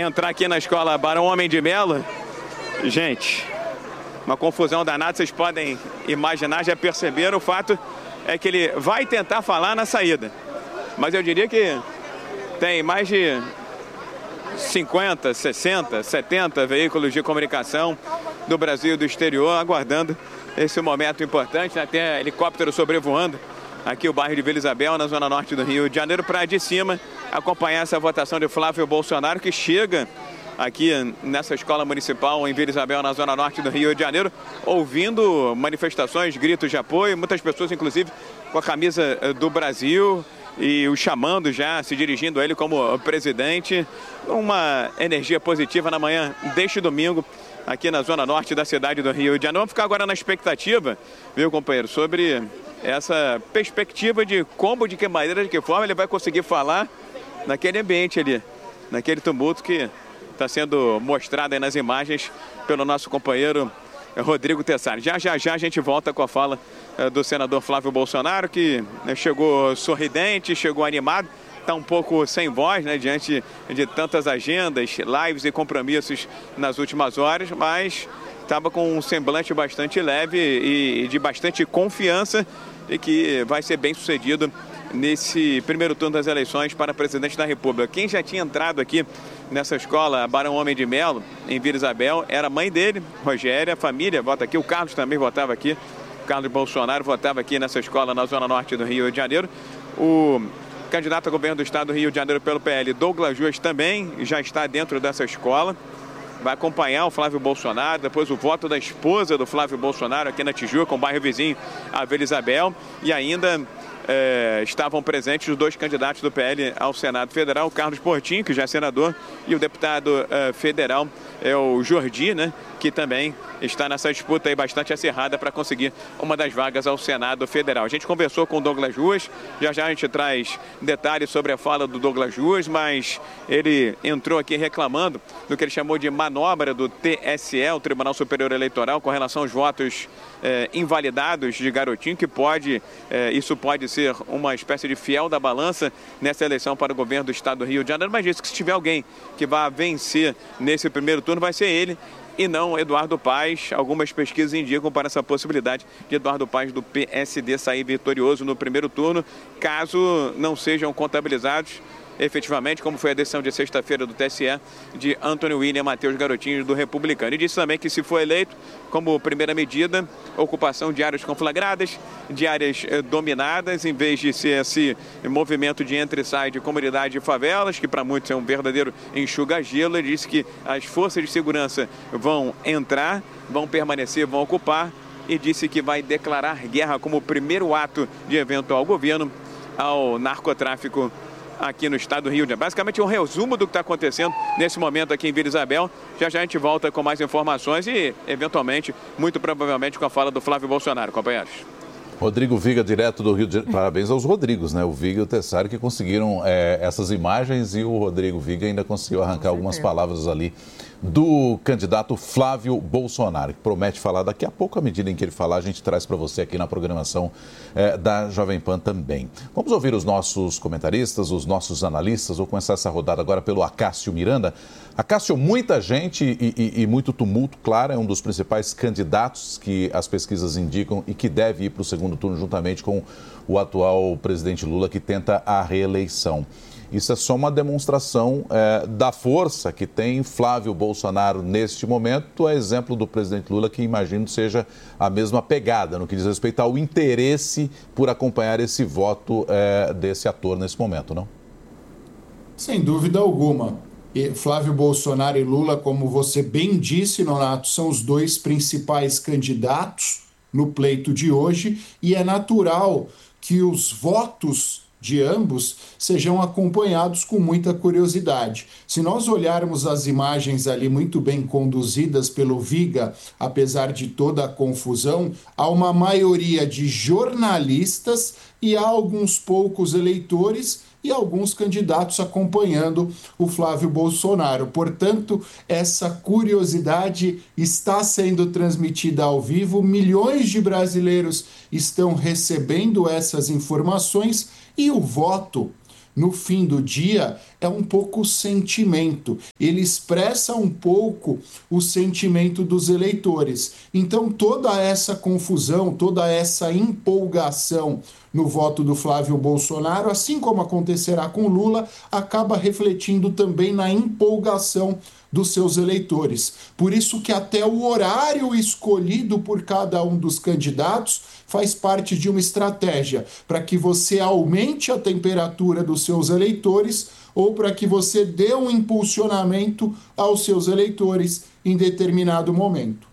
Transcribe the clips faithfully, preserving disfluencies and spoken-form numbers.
entrar aqui na escola Barão Homem de Melo, gente, uma confusão danada, vocês podem imaginar, já perceberam. O fato é que ele vai tentar falar na saída, mas eu diria que tem mais de cinquenta, sessenta, setenta veículos de comunicação do Brasil e do exterior aguardando esse momento importante, né? Tem helicóptero sobrevoando aqui o bairro de Vila Isabel, na zona norte do Rio de Janeiro, para de cima acompanhar essa votação de Flávio Bolsonaro, que chega aqui nessa escola municipal em Vila Isabel, na zona norte do Rio de Janeiro, ouvindo manifestações, gritos de apoio, muitas pessoas, inclusive, com a camisa do Brasil e o chamando já, se dirigindo a ele como presidente. Uma energia positiva na manhã deste domingo, aqui na zona norte da cidade do Rio de Janeiro. Vamos ficar agora na expectativa, viu, companheiro, sobre essa perspectiva de como, de que maneira, de que forma ele vai conseguir falar naquele ambiente ali, naquele tumulto que está sendo mostrado aí nas imagens pelo nosso companheiro Rodrigo Tessari. Já, já, já a gente volta com a fala eh, do senador Flávio Bolsonaro, que né, chegou sorridente, chegou animado, está um pouco sem voz, né, diante de tantas agendas, lives e compromissos nas últimas horas, mas estava com um semblante bastante leve e, e de bastante confiança e que vai ser bem sucedido nesse primeiro turno das eleições para presidente da República. Quem já tinha entrado aqui nessa escola Barão Homem de Melo, em Vila Isabel, era a mãe dele, Rogéria, a família vota aqui, o Carlos também votava aqui, o Carlos Bolsonaro votava aqui nessa escola na zona norte do Rio de Janeiro. O candidato a governo do estado do Rio de Janeiro pelo P L, Douglas Ruas, também já está dentro dessa escola, vai acompanhar o Flávio Bolsonaro, depois o voto da esposa do Flávio Bolsonaro aqui na Tijuca, um bairro vizinho a Vila Isabel, e ainda É, estavam presentes os dois candidatos do P L ao Senado Federal, o Carlos Portinho, que já é senador, e o deputado é, federal, é o Jordi, né, que também está nessa disputa aí bastante acirrada para conseguir uma das vagas ao Senado Federal. A gente conversou com o Douglas Ruas, já já a gente traz detalhes sobre a fala do Douglas Ruas, mas ele entrou aqui reclamando do que ele chamou de manobra do T S E, o Tribunal Superior Eleitoral, com relação aos votos é, invalidados de Garotinho, que pode, é, isso pode ser uma espécie de fiel da balança nessa eleição para o governo do estado do Rio de Janeiro, mas disse que se tiver alguém que vá vencer nesse primeiro turno, vai ser ele e não Eduardo Paes. Algumas pesquisas indicam para essa possibilidade de Eduardo Paes do P S D sair vitorioso no primeiro turno, caso não sejam contabilizados efetivamente, como foi a decisão de sexta-feira do T S E, de Antônio William Matheus Garotinho, do Republicano. E disse também que, se for eleito, como primeira medida, ocupação de áreas conflagradas, de áreas eh, dominadas, em vez de ser esse movimento de entra e sai de comunidade e favelas, que para muitos é um verdadeiro enxuga-gelo. Ele disse que as forças de segurança vão entrar, vão permanecer, vão ocupar, e disse que vai declarar guerra como primeiro ato de eventual governo ao narcotráfico aqui no estado do Rio de Janeiro. Basicamente um resumo do que está acontecendo nesse momento aqui em Vila Isabel. Já já a gente volta com mais informações e, eventualmente, muito provavelmente com a fala do Flávio Bolsonaro. Companheiros. Rodrigo Viga, direto do Rio de Janeiro. Parabéns aos Rodrigos, né? O Viga e o Tessari, que conseguiram é, essas imagens, e o Rodrigo Viga ainda conseguiu arrancar algumas palavras ali do candidato Flávio Bolsonaro, que promete falar daqui a pouco. À medida em que ele falar, a gente traz para você aqui na programação é, da Jovem Pan também. Vamos ouvir os nossos comentaristas, os nossos analistas. Vou começar essa rodada agora pelo Acácio Miranda. Acácio, muita gente e, e, e muito tumulto. Claro, é um dos principais candidatos que as pesquisas indicam e que deve ir para o segundo turno juntamente com o atual presidente Lula, que tenta a reeleição. Isso é só uma demonstração é, da força que tem Flávio Bolsonaro neste momento, a exemplo do presidente Lula, que imagino seja a mesma pegada no que diz respeito ao interesse por acompanhar esse voto é, desse ator nesse momento, não? Sem dúvida alguma. E Flávio Bolsonaro e Lula, como você bem disse, Nonato, são os dois principais candidatos no pleito de hoje, e é natural que os votos de ambos sejam acompanhados com muita curiosidade. Se nós olharmos as imagens ali muito bem conduzidas pelo Viga, apesar de toda a confusão, há uma maioria de jornalistas e há alguns poucos eleitores e alguns candidatos acompanhando o Flávio Bolsonaro. Portanto, essa curiosidade está sendo transmitida ao vivo, milhões de brasileiros estão recebendo essas informações, e o voto, no fim do dia, é um pouco sentimento. Ele expressa um pouco o sentimento dos eleitores. Então, toda essa confusão, toda essa empolgação no voto do Flávio Bolsonaro, assim como acontecerá com Lula, acaba refletindo também na empolgação dos seus eleitores. Por isso que até o horário escolhido por cada um dos candidatos faz parte de uma estratégia para que você aumente a temperatura dos seus eleitores ou para que você dê um impulsionamento aos seus eleitores em determinado momento.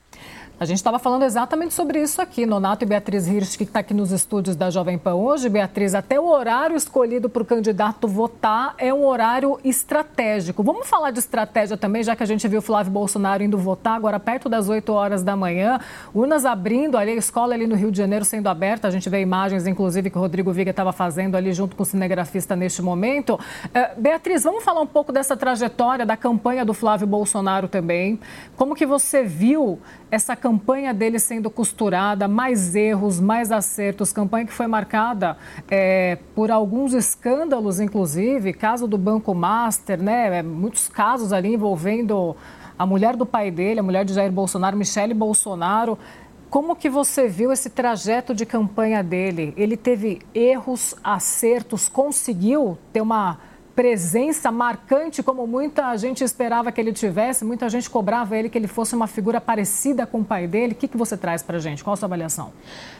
A gente estava falando exatamente sobre isso aqui, Nonato e Beatriz Hirsch, que está aqui nos estúdios da Jovem Pan hoje. Beatriz, até o horário escolhido para o candidato votar é um horário estratégico. Vamos falar de estratégia também, já que a gente viu o Flávio Bolsonaro indo votar agora perto das oito horas da manhã, urnas abrindo ali, a escola ali no Rio de Janeiro sendo aberta. A gente vê imagens, inclusive, que o Rodrigo Viga estava fazendo ali junto com o cinegrafista neste momento. Uh, Beatriz, vamos falar um pouco dessa trajetória da campanha do Flávio Bolsonaro também. Como que você viu essa campanha dele sendo costurada, mais erros, mais acertos, campanha que foi marcada é, por alguns escândalos, inclusive, caso do Banco Master, né? Muitos casos ali envolvendo a mulher do pai dele, a mulher de Jair Bolsonaro, Michele Bolsonaro. Como que você viu esse trajeto de campanha dele? Ele teve erros, acertos, conseguiu ter uma presença marcante, como muita gente esperava que ele tivesse, muita gente cobrava ele que ele fosse uma figura parecida com o pai dele. O que, que você traz para a gente? Qual a sua avaliação?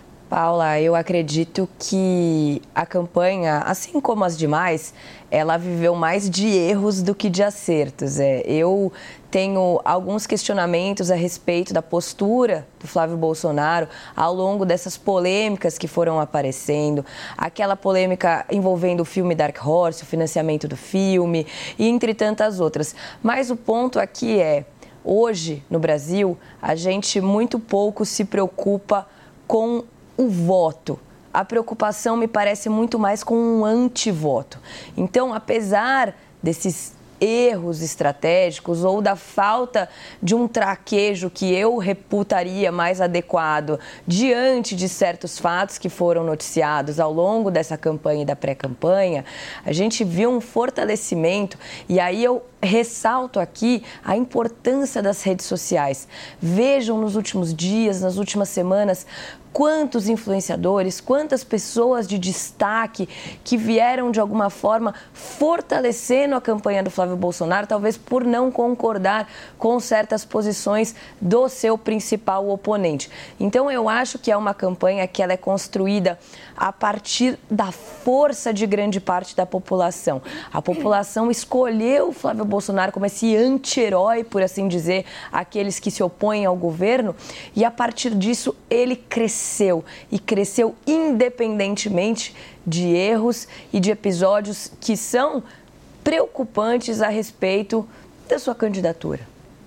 Paula, eu acredito que a campanha, assim como as demais, ela viveu mais de erros do que de acertos. É, eu tenho alguns questionamentos a respeito da postura do Flávio Bolsonaro ao longo dessas polêmicas que foram aparecendo. Aquela polêmica envolvendo o filme Dark Horse, o financiamento do filme e entre tantas outras. Mas o ponto aqui é, hoje no Brasil, a gente muito pouco se preocupa com o voto. A preocupação me parece muito mais com um antivoto. Então, apesar desses erros estratégicos ou da falta de um traquejo que eu reputaria mais adequado diante de certos fatos que foram noticiados ao longo dessa campanha e da pré-campanha, a gente viu um fortalecimento. E aí eu ressalto aqui a importância das redes sociais. Vejam nos últimos dias, nas últimas semanas, quantos influenciadores, quantas pessoas de destaque que vieram de alguma forma fortalecendo a campanha do Flávio Bolsonaro, talvez por não concordar com certas posições do seu principal oponente. Então eu acho que é uma campanha que ela é construída a partir da força de grande parte da população. A população escolheu o Flávio Bolsonaro como esse anti-herói, por assim dizer, aqueles que se opõem ao governo, e a partir disso ele cresceu, e cresceu independentemente de erros e de episódios que são preocupantes a respeito da sua candidatura.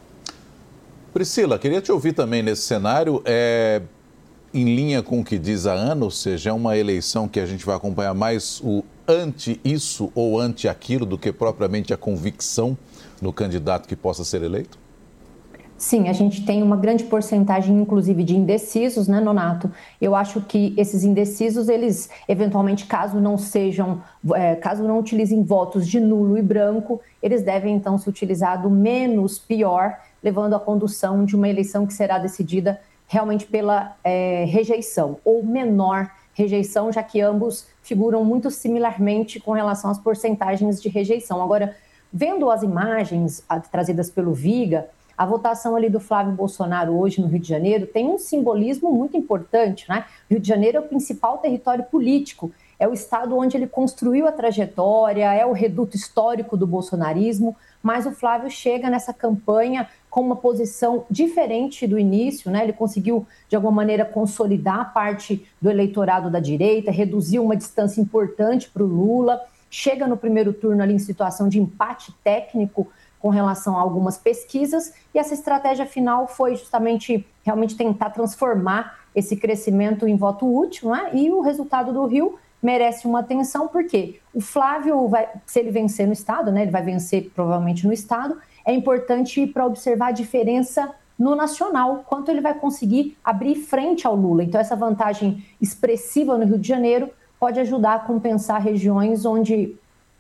Priscila, queria te ouvir também nesse cenário, é, em linha com o que diz a Ana, ou seja, é uma eleição que a gente vai acompanhar mais o anti-isso ou anti-aquilo do que propriamente a convicção no candidato que possa ser eleito? Sim, a gente tem uma grande porcentagem, inclusive, de indecisos, né, Nonato? Eu acho que esses indecisos, eles, eventualmente, caso não sejam, é, caso não utilizem votos de nulo e branco, eles devem, então, se utilizar do menos pior, levando à condução de uma eleição que será decidida realmente pela é, rejeição, ou menor rejeição, já que ambos figuram muito similarmente com relação às porcentagens de rejeição. Agora, vendo as imagens trazidas pelo Viga, a votação ali do Flávio Bolsonaro hoje no Rio de Janeiro tem um simbolismo muito importante, né? Rio de Janeiro é o principal território político, é o estado onde ele construiu a trajetória, é o reduto histórico do bolsonarismo, mas o Flávio chega nessa campanha com uma posição diferente do início, né? Ele conseguiu, de alguma maneira, consolidar parte do eleitorado da direita, reduziu uma distância importante para o Lula, chega no primeiro turno ali em situação de empate técnico com relação a algumas pesquisas, e essa estratégia final foi justamente realmente tentar transformar esse crescimento em voto útil, né? E o resultado do Rio merece uma atenção, porque o Flávio, vai, se ele vencer no estado, né, ele vai vencer provavelmente no estado, é importante para observar a diferença no nacional, quanto ele vai conseguir abrir frente ao Lula. Então essa vantagem expressiva no Rio de Janeiro pode ajudar a compensar regiões onde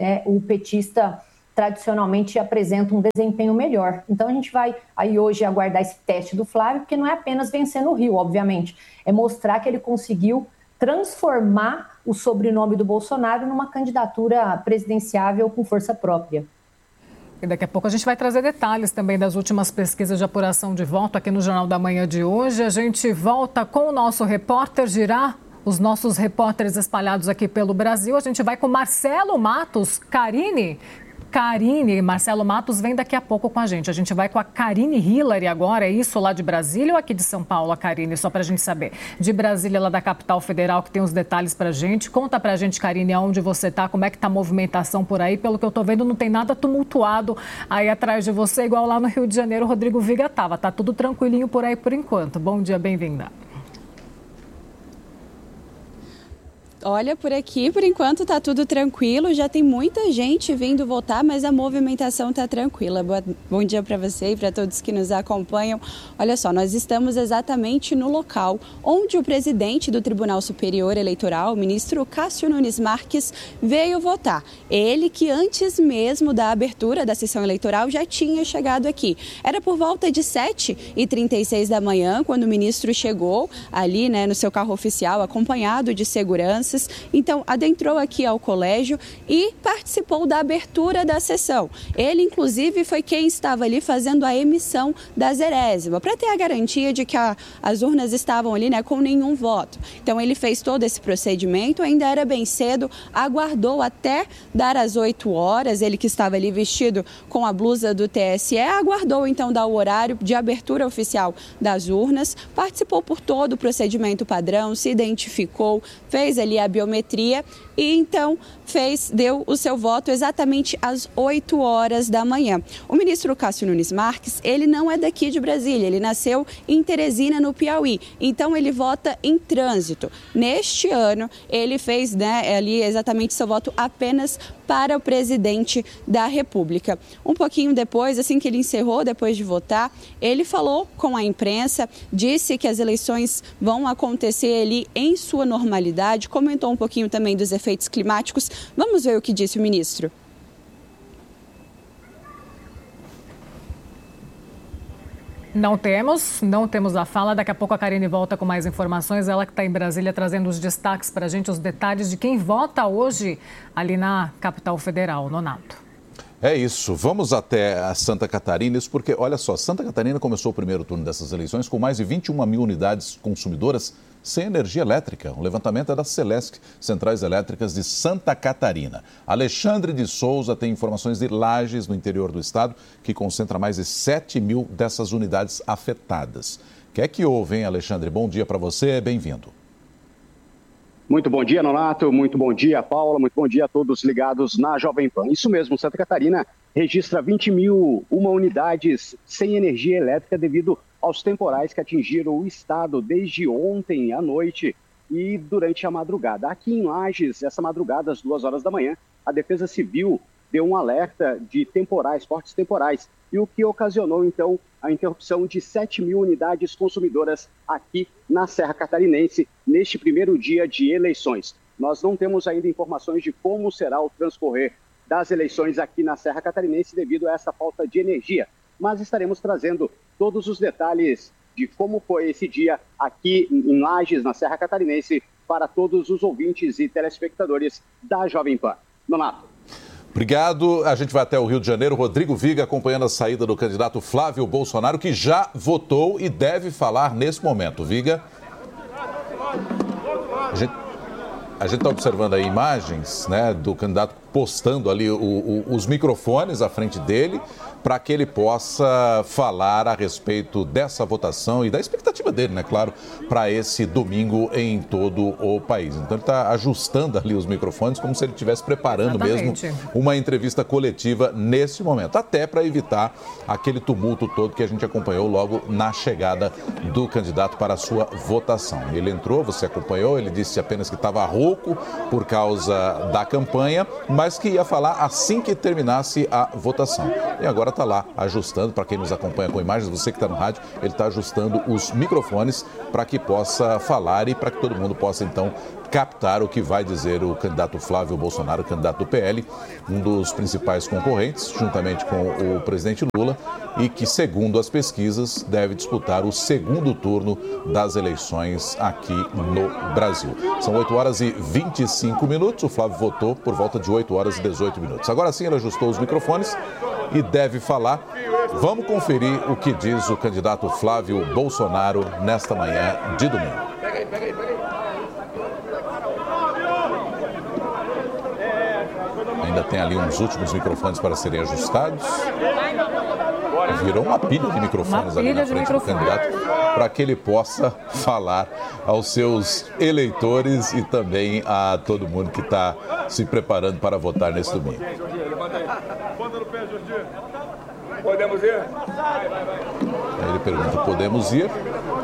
é, o petista tradicionalmente apresenta um desempenho melhor. Então a gente vai aí hoje aguardar esse teste do Flávio, porque não é apenas vencer no Rio, obviamente, é mostrar que ele conseguiu transformar o sobrenome do Bolsonaro numa candidatura presidenciável com força própria. E daqui a pouco a gente vai trazer detalhes também das últimas pesquisas de apuração de voto aqui no Jornal da Manhã de hoje. A gente volta com o nosso repórter Girá, os nossos repórteres espalhados aqui pelo Brasil. A gente vai com Marcelo Matos, Karine. Karine, Marcelo Matos vem daqui a pouco com a gente. A gente vai com a Karine Hillary agora, é isso lá de Brasília ou aqui de São Paulo, a Karine? Só para a gente saber. De Brasília, lá da capital federal, que tem os detalhes para a gente. Conta para a gente, Karine, aonde você está, como é que está a movimentação por aí. Pelo que eu estou vendo, não tem nada tumultuado aí atrás de você, igual lá no Rio de Janeiro o Rodrigo Viga estava. Tá tudo tranquilinho por aí por enquanto. Bom dia, bem-vinda. Olha, por aqui, por enquanto, está tudo tranquilo. Já tem muita gente vindo votar, mas a movimentação está tranquila. Boa, bom dia para você e para todos que nos acompanham. Olha só, nós estamos exatamente no local onde o presidente do Tribunal Superior Eleitoral, o ministro Cássio Nunes Marques, veio votar. Ele que antes mesmo da abertura da sessão eleitoral já tinha chegado aqui. Era por volta de sete e trinta e seis da manhã, quando o ministro chegou ali, né, no seu carro oficial, acompanhado de segurança. Então, adentrou aqui ao colégio e participou da abertura da sessão. Ele, inclusive, foi quem estava ali fazendo a emissão da zerésima, para ter a garantia de que a, as urnas estavam ali, né, com nenhum voto. Então, ele fez todo esse procedimento, ainda era bem cedo, aguardou até dar as oito horas, ele que estava ali vestido com a blusa do T S E, aguardou então dar o horário de abertura oficial das urnas, participou por todo o procedimento padrão, se identificou, fez ali a biometria e então fez, deu o seu voto exatamente às oito horas da manhã. O ministro Cássio Nunes Marques, ele não é daqui de Brasília, ele nasceu em Teresina, no Piauí, então ele vota em trânsito. Neste ano, ele fez, né, ali exatamente seu voto apenas para o presidente da República. Um pouquinho depois, assim que ele encerrou, depois de votar, ele falou com a imprensa, disse que as eleições vão acontecer ali em sua normalidade, comentou um pouquinho também dos efeitos climáticos. Vamos ver o que disse o ministro. Não temos, não temos a fala. Daqui a pouco a Karine volta com mais informações. Ela que está em Brasília trazendo os destaques para a gente, os detalhes de quem vota hoje ali na capital federal, Nonato. É isso. Vamos até a Santa Catarina, isso porque, olha só, Santa Catarina começou o primeiro turno dessas eleições com mais de vinte e uma mil unidades consumidoras sem energia elétrica. O levantamento é da Celesc, Centrais Elétricas de Santa Catarina. Alexandre de Souza tem informações de Lages, no interior do estado, que concentra mais de sete mil dessas unidades afetadas. O que é que houve, hein, Alexandre? Bom dia para você, bem-vindo. Muito bom dia, Nonato. Muito bom dia, Paula. Muito bom dia a todos ligados na Jovem Pan. Isso mesmo, Santa Catarina registra vinte mil e uma unidades sem energia elétrica devido aos temporais que atingiram o estado desde ontem à noite e durante a madrugada. Aqui em Lages, essa madrugada, às duas horas da manhã, a Defesa Civil deu um alerta de temporais, fortes temporais, e o que ocasionou, então, a interrupção de sete mil unidades consumidoras aqui na Serra Catarinense, neste primeiro dia de eleições. Nós não temos ainda informações de como será o transcorrer das eleições aqui na Serra Catarinense devido a essa falta de energia, mas estaremos trazendo todos os detalhes de como foi esse dia aqui em Lages, na Serra Catarinense, para todos os ouvintes e telespectadores da Jovem Pan. Nonato. Obrigado. A gente vai até o Rio de Janeiro. Rodrigo Viga acompanhando a saída do candidato Flávio Bolsonaro, que já votou e deve falar nesse momento. Viga. A gente a está observando aí imagens, né, do candidato postando ali o, o, os microfones à frente dele para que ele possa falar a respeito dessa votação e da expectativa dele, né, claro, para esse domingo em todo o país. Então ele está ajustando ali os microfones como se ele estivesse preparando Exatamente. mesmo uma entrevista coletiva nesse momento, até para evitar aquele tumulto todo que a gente acompanhou logo na chegada do candidato para a sua votação. Ele entrou, você acompanhou, ele disse apenas que estava rouco por causa da campanha, mas mas que ia falar assim que terminasse a votação. E agora está lá ajustando, para quem nos acompanha com imagens, você que está no rádio, ele está ajustando os microfones para que possa falar e para que todo mundo possa então captar o que vai dizer o candidato Flávio Bolsonaro, candidato do P L, um dos principais concorrentes, juntamente com o presidente Lula, e que, segundo as pesquisas, deve disputar o segundo turno das eleições aqui no Brasil. São oito horas e vinte e cinco minutos, o Flávio votou por volta de oito horas e dezoito minutos. Agora sim, ele ajustou os microfones e deve falar. Vamos conferir o que diz o candidato Flávio Bolsonaro nesta manhã de domingo. Pega aí, pega aí, pega aí. Ainda tem ali uns últimos microfones para serem ajustados. Virou uma pilha de microfones ali na frente do candidato para que ele possa falar aos seus eleitores e também a todo mundo que está se preparando para votar nesse domingo. Podemos ir? Aí ele pergunta, podemos ir?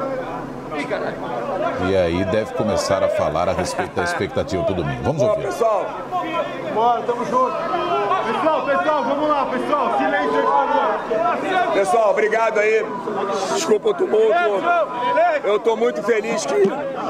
E aí deve começar a falar a respeito da expectativa do domingo. Vamos ouvir. Pessoal, bora, tamo junto. Pessoal, pessoal, vamos lá, pessoal. Silêncio aí, por favor. Pessoal, obrigado aí. Desculpa o tumulto. Eu tô muito feliz que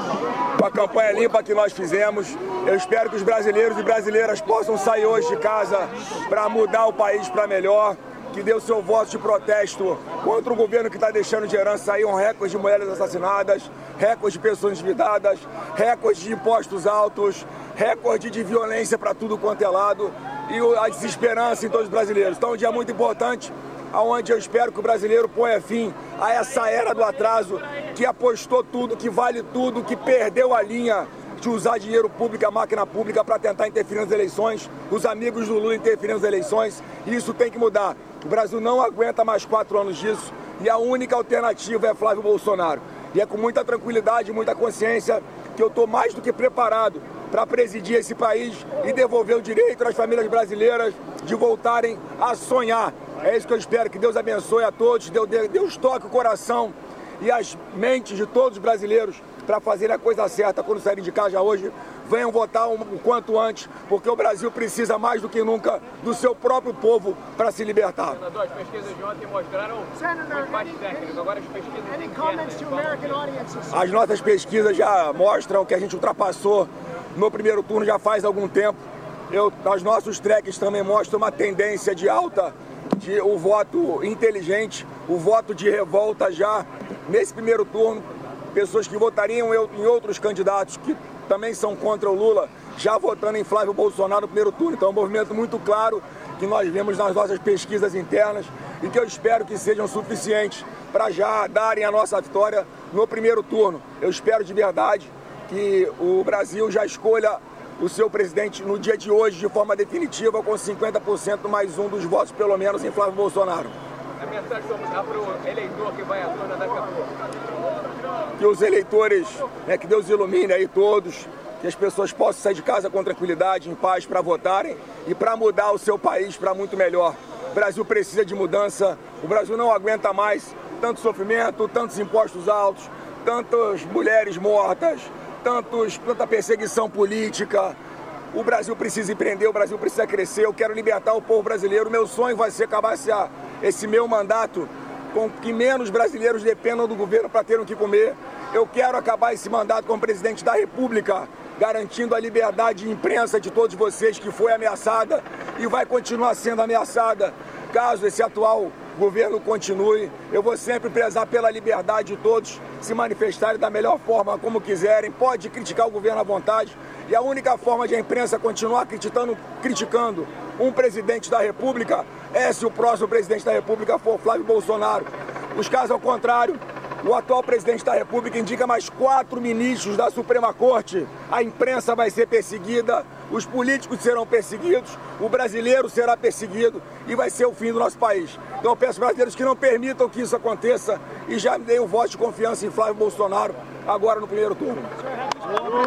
com a campanha limpa que nós fizemos. Eu espero que os brasileiros e brasileiras possam sair hoje de casa para mudar o país para melhor. Que dê o seu voto de protesto contra o governo que está deixando de herança aí um recorde de mulheres assassinadas, recorde de pessoas endividadas, recorde de impostos altos, recorde de violência para tudo quanto é lado e a desesperança em todos os brasileiros. Então é um dia muito importante, onde eu espero que o brasileiro ponha fim a essa era do atraso, que apostou tudo, que vale tudo, que perdeu a linha de usar dinheiro público, a máquina pública, para tentar interferir nas eleições, os amigos do Lula interferir nas eleições, e isso tem que mudar. O Brasil não aguenta mais quatro anos disso, e a única alternativa é Flávio Bolsonaro. E é com muita tranquilidade, muita consciência, que eu estou mais do que preparado para presidir esse país e devolver o direito às famílias brasileiras de voltarem a sonhar. É isso que eu espero, que Deus abençoe a todos, Deus toque o coração e as mentes de todos os brasileiros para fazer a coisa certa quando saírem de casa hoje. Venham votar o quanto antes, porque o Brasil precisa mais do que nunca do seu próprio povo para se libertar. Senador, as pesquisas de ontem mostraram empates técnicos, agora as pesquisas internas. As nossas pesquisas já mostram que a gente ultrapassou no primeiro turno já faz algum tempo. Eu, os nossos tracks também mostram uma tendência de alta, de o voto inteligente, o voto de revolta já nesse primeiro turno. Pessoas que votariam em outros candidatos que também são contra o Lula, já votando em Flávio Bolsonaro no primeiro turno. Então é um movimento muito claro que nós vemos nas nossas pesquisas internas e que eu espero que sejam suficientes para já darem a nossa vitória no primeiro turno. Eu espero de verdade que o Brasil já escolha o seu presidente no dia de hoje de forma definitiva, com cinquenta por cento mais um dos votos, pelo menos, em Flávio Bolsonaro. A mensagem que vamos dar para o eleitor que vai à urna daqui a pouco. Que os eleitores, né, que Deus ilumine aí todos, que as pessoas possam sair de casa com tranquilidade, em paz, para votarem e para mudar o seu país para muito melhor. O Brasil precisa de mudança, o Brasil não aguenta mais tanto sofrimento, tantos impostos altos, tantas mulheres mortas, tantos, tanta perseguição política. O Brasil precisa empreender, o Brasil precisa crescer, eu quero libertar o povo brasileiro. Meu sonho vai ser acabar esse, esse meu mandato com que menos brasileiros dependam do governo para terem o que comer. Eu quero acabar esse mandato como presidente da República, garantindo a liberdade de imprensa de todos vocês, que foi ameaçada e vai continuar sendo ameaçada caso esse atual governo continue. Eu vou sempre prezar pela liberdade de todos se manifestarem da melhor forma, como quiserem. Pode criticar o governo à vontade. E a única forma de a imprensa continuar criticando, criticando um presidente da República é se o próximo presidente da República for Flávio Bolsonaro. Os casos ao contrário, o atual presidente da República indica mais quatro ministros da Suprema Corte. A imprensa vai ser perseguida, os políticos serão perseguidos, o brasileiro será perseguido e vai ser o fim do nosso país. Então eu peço aos brasileiros que não permitam que isso aconteça e já me deem o voto de confiança em Flávio Bolsonaro agora no primeiro turno.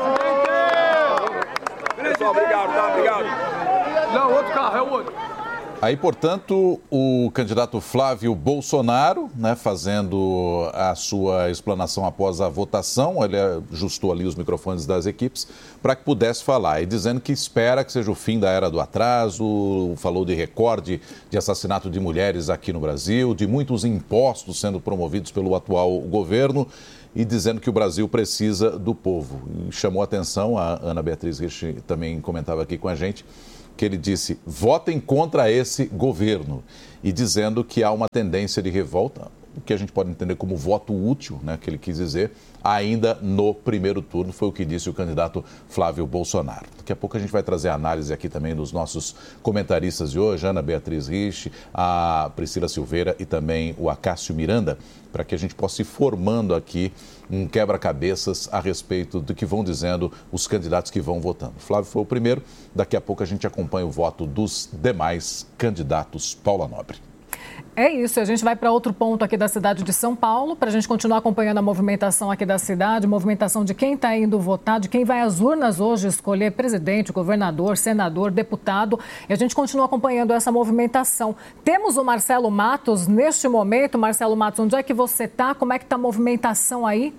Pessoal, obrigado, tá? Obrigado. Não, outro carro, é o outro. Aí, portanto, o candidato Flávio Bolsonaro, né, fazendo a sua explanação após a votação, ele ajustou ali os microfones das equipes para que pudesse falar, e dizendo que espera que seja o fim da era do atraso, falou de recorde de assassinato de mulheres aqui no Brasil, de muitos impostos sendo promovidos pelo atual governo, e dizendo que o Brasil precisa do povo. E chamou a atenção, a Ana Beatriz Rich também comentava aqui com a gente, que ele disse, votem contra esse governo, e dizendo que há uma tendência de revolta, o que a gente pode entender como voto útil, né, que ele quis dizer, ainda no primeiro turno, foi o que disse o candidato Flávio Bolsonaro. Daqui a pouco a gente vai trazer a análise aqui também dos nossos comentaristas de hoje, Ana Beatriz Rich, a Priscila Silveira e também o Acácio Miranda, para que a gente possa ir formando aqui um quebra-cabeças a respeito do que vão dizendo os candidatos que vão votando. Flávio foi o primeiro, daqui a pouco a gente acompanha o voto dos demais candidatos. Paula Nobre. É isso, a gente vai para outro ponto aqui da cidade de São Paulo, para a gente continuar acompanhando a movimentação aqui da cidade, movimentação de quem está indo votar, de quem vai às urnas hoje escolher presidente, governador, senador, deputado, e a gente continua acompanhando essa movimentação. Temos o Marcelo Matos neste momento. Marcelo Matos, onde é que você está? Como é que está a movimentação aí?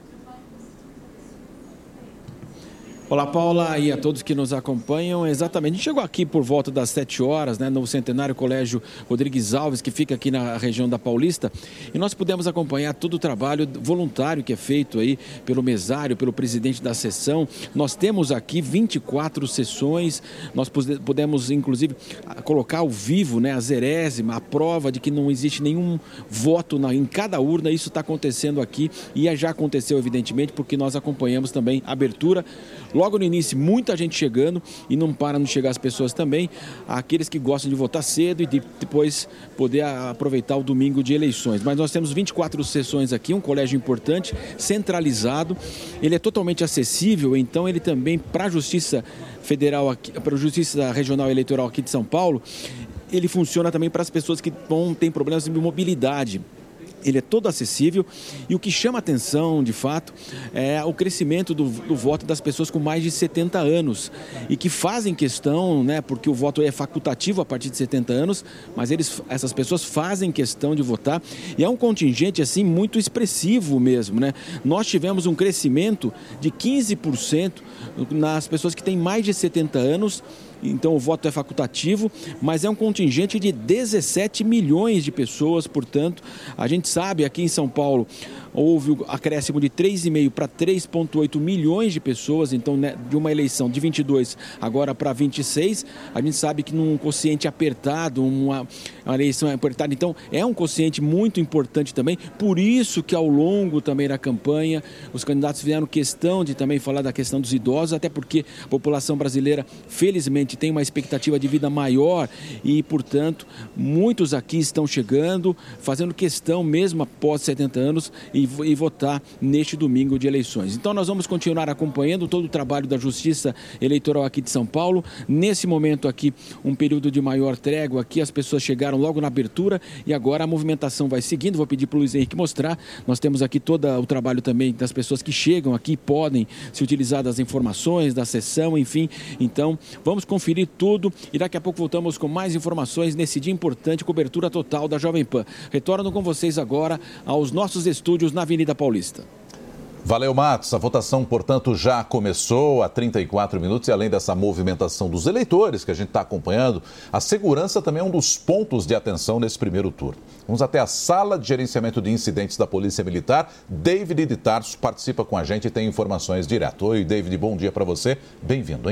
Olá, Paula, e a todos que nos acompanham. Exatamente, a gente chegou aqui por volta das sete horas, né, no Centenário Colégio Rodrigues Alves, que fica aqui na região da Paulista, e nós pudemos acompanhar todo o trabalho voluntário que é feito aí pelo mesário, pelo presidente da sessão. Nós temos aqui vinte e quatro sessões, nós pudemos, inclusive, colocar ao vivo, né, a zerésima, a prova de que não existe nenhum voto na, em cada urna. Isso está acontecendo aqui e já aconteceu, evidentemente, porque nós acompanhamos também a abertura. Logo no início, muita gente chegando e não para de chegar as pessoas também, aqueles que gostam de votar cedo e de depois poder aproveitar o domingo de eleições. Mas nós temos vinte e quatro sessões aqui, um colégio importante, centralizado, ele é totalmente acessível, então ele também para a Justiça Federal, para a Justiça Regional Eleitoral aqui de São Paulo, ele funciona também para as pessoas que vão, têm problemas de mobilidade. Ele é todo acessível e o que chama atenção, de fato, é o crescimento do, do voto das pessoas com mais de setenta anos e que fazem questão, né, porque o voto é facultativo a partir de setenta anos, mas eles, essas pessoas fazem questão de votar e é um contingente assim muito expressivo mesmo, né? Nós tivemos um crescimento de quinze por cento nas pessoas que têm mais de setenta anos. Então o voto é facultativo, mas é um contingente de dezessete milhões de pessoas, portanto, a gente sabe aqui em São Paulo houve o acréscimo de três vírgula cinco para três vírgula oito milhões de pessoas, então, né, de uma eleição de vinte e dois agora para vinte e seis, a gente sabe que num quociente apertado, uma, uma eleição apertada, então é um quociente muito importante também, por isso que ao longo também da campanha os candidatos fizeram questão de também falar da questão dos idosos, até porque a população brasileira, felizmente, tem uma expectativa de vida maior e, portanto, muitos aqui estão chegando, fazendo questão mesmo após setenta anos e, e votar neste domingo de eleições. Então nós vamos continuar acompanhando todo o trabalho da Justiça Eleitoral aqui de São Paulo. Nesse momento aqui, um período de maior trégua aqui, as pessoas chegaram logo na abertura e agora a movimentação vai seguindo. Vou pedir para o Luiz Henrique mostrar. Nós temos aqui todo o trabalho também das pessoas que chegam aqui, podem se utilizar das informações, da sessão, enfim. Então, vamos conferir tudo e daqui a pouco voltamos com mais informações nesse dia importante, cobertura total da Jovem Pan. Retorno com vocês agora aos nossos estúdios na Avenida Paulista. Valeu, Matos. A votação, portanto, já começou há trinta e quatro minutos e além dessa movimentação dos eleitores que a gente está acompanhando, a segurança também é um dos pontos de atenção nesse primeiro turno. Vamos até a Sala de Gerenciamento de Incidentes da Polícia Militar. David de Tarso participa com a gente e tem informações direto. Oi, David, bom dia para você. Bem-vindo, hein?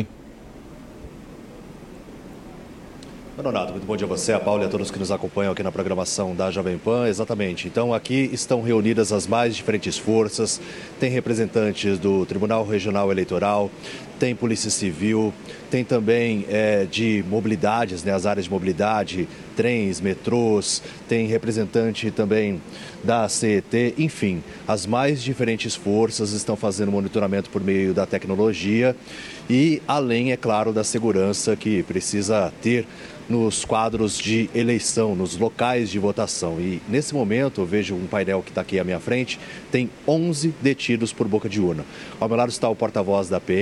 Leonardo, muito bom dia a você, a Paula e a todos que nos acompanham aqui na programação da Jovem Pan. Exatamente, então aqui estão reunidas as mais diferentes forças, tem representantes do Tribunal Regional Eleitoral, tem Polícia Civil, tem também é, de mobilidades, né, as áreas de mobilidade, trens, metrôs, tem representante também da C E T, enfim, as mais diferentes forças estão fazendo monitoramento por meio da tecnologia e além, é claro, da segurança que precisa ter nos quadros de eleição, nos locais de votação. E nesse momento, eu vejo um painel que está aqui à minha frente, tem onze detidos por boca de urna. Ao meu lado está o porta-voz da P M, o capitão